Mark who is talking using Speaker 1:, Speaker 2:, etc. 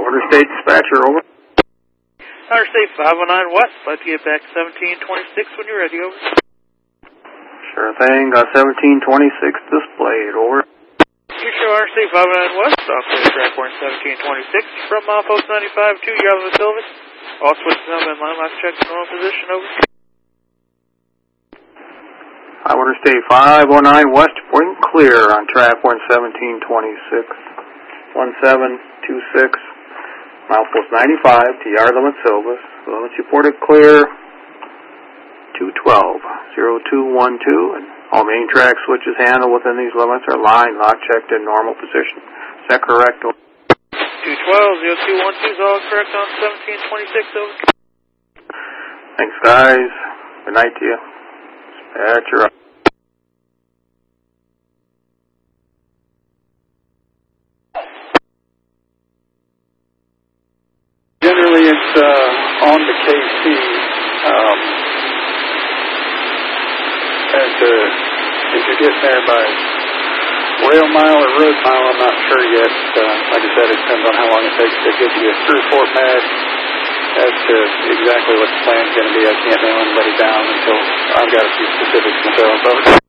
Speaker 1: Interstate Dispatcher, over.
Speaker 2: Interstate 509 West, like to get back 1726 when you're ready, over.
Speaker 1: Sure thing, got 1726 displayed, over.
Speaker 2: You show Interstate 509 West, off the track point 1726 from Post 95 to Yava Silvis. All switches have been line, last check in normal position, over.
Speaker 1: Interstate 509 West, point clear on track 1726. 1726, milepost 95 to yard limit Silvis. Limits reported clear 212-0212, and all main track switches handled within these limits are line lock checked in normal position. Is that correct?
Speaker 2: 212-0212 is all correct on 1726, over.
Speaker 1: Thanks, guys. Good night to you. Dispatcher up.
Speaker 3: Generally, it's on the KC. If you're getting there by rail mile or road mile, I'm not sure yet. Like I said, it depends on how long it takes to get you through Fort Mac. As to exactly what the plan's going to be, I can't nail anybody down until I've got a few specifics myself.